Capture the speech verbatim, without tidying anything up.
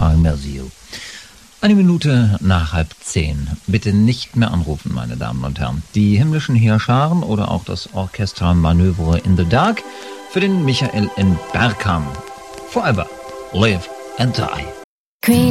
fragen, merci. Eine Minute nach halb zehn. Bitte nicht mehr anrufen, meine Damen und Herren. Die himmlischen Heerscharen oder auch das Orchester Manövre in the Dark für den Michael in Bergkamp. Forever, live and die.